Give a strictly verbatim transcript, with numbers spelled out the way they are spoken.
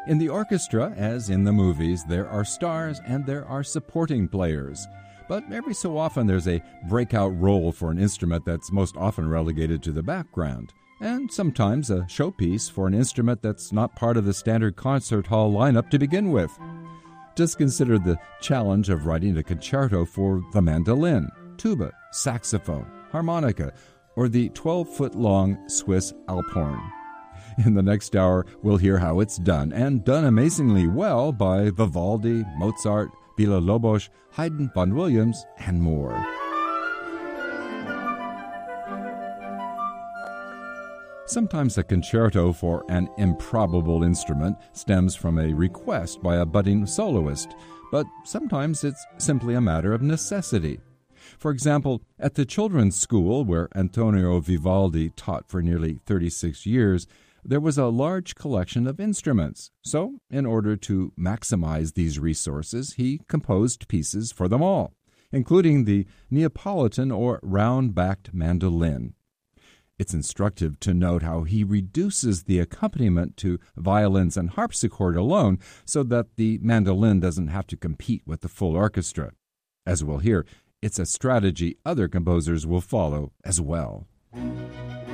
In the orchestra, as in the movies, there are stars and there are supporting players. But every so often there's a breakout role for an instrument that's most often relegated to the background, and sometimes a showpiece for an instrument that's not part of the standard concert hall lineup to begin with. Just consider the challenge of writing a concerto for the mandolin, tuba, saxophone, harmonica, or the twelve-foot-long Swiss Alphorn. In the next hour, we'll hear how it's done, and done amazingly well by Vivaldi, Mozart, Villa-Lobos, Haydn, Vaughan Williams, and more. Sometimes a concerto for an improbable instrument stems from a request by a budding soloist, but sometimes it's simply a matter of necessity. For example, at the children's school where Antonio Vivaldi taught for nearly thirty-six years, there was a large collection of instruments. So, in order to maximize these resources, he composed pieces for them all, including the Neapolitan or round-backed mandolin. It's instructive to note how he reduces the accompaniment to violins and harpsichord alone so that the mandolin doesn't have to compete with the full orchestra. As we'll hear, it's a strategy other composers will follow as well.